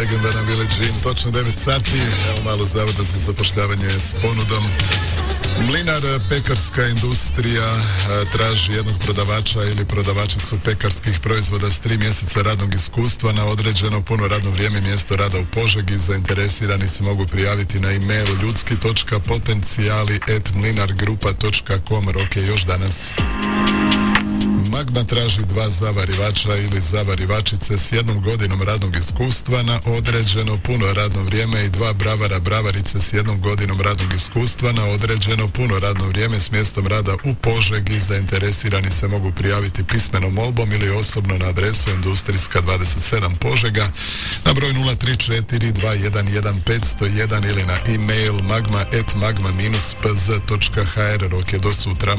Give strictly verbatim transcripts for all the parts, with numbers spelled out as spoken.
legendarna Billie Jean, točno devet sati, evo malo zavoda za zapošljavanje s ponudom. Mlinar, pekarska industrija, traži jednog prodavača ili prodavačicu pekarskih proizvoda s tri mjeseca radnog iskustva na određeno puno radno vrijeme, mjesto rada u Požegi. Zainteresirani se mogu prijaviti na e-mail ljudski točka potencijali at mlinargrupa točka com. Rok je još danas. Magma traži dva zavarivača ili zavarivačice s jednom godinom radnog iskustva na određeno puno radno vrijeme i dva bravara bravarice s jednom godinom radnog iskustva na određeno puno radno vrijeme s mjestom rada u Požegi. Zainteresirani se mogu prijaviti pismenom molbom ili osobno na adresu Industrijska dvadeset sedam Požega na broj nula tri četiri dva jedan jedan pet zero jedan ili na e-mail magma at magma dash p z točka h r. Rok je do sutra.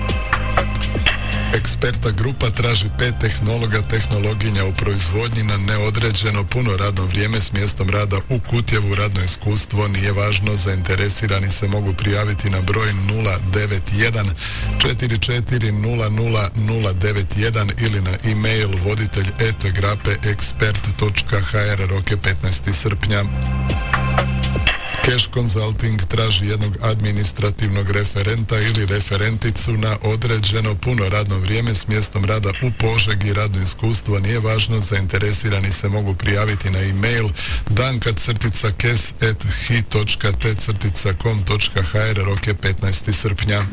Eksperta grupa traži pet tehnologa, tehnologinja u proizvodnji na neodređeno puno radno vrijeme s mjestom rada u Kutjevu. Radno iskustvo nije važno. Zainteresirani se mogu prijaviti na broj nula devet jedan četiri četiri nula nula nula devet jedan ili na e-mail voditelj at grapeekspert točka h r. Rok je petnaesti srpnja. Cash Consulting traži jednog administrativnog referenta ili referenticu na određeno puno radno vrijeme s mjestom rada u Požegi. Radno iskustvo nije važno. Zainteresirani se mogu prijaviti na e-mail danka crtica kes at hi točka t crtica com točka h r. Rok je petnaesti srpnja.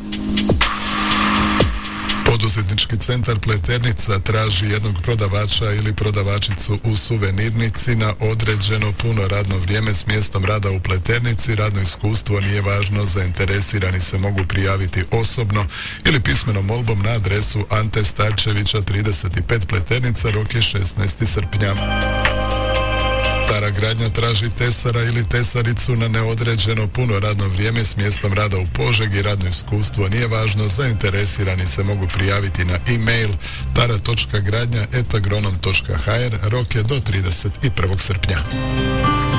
Poduzetnički centar Pleternica traži jednog prodavača ili prodavačicu u suvenirnici na određeno puno radno vrijeme s mjestom rada u Pleternici. Radno iskustvo nije važno. Zainteresirani se mogu prijaviti osobno ili pismenom molbom na adresu Ante Starčevića trideset pet Pleternica. Rok je šesnaesti srpnja. Stara Gradnja traži tesara ili tesaricu na neodređeno puno radno vrijeme s mjestom rada u Požegi. Radno iskustvo nije važno. Zainteresirani se mogu prijaviti na e-mail tara točka gradnja at agronom točka h r. Rok je do trideset prvog srpnja.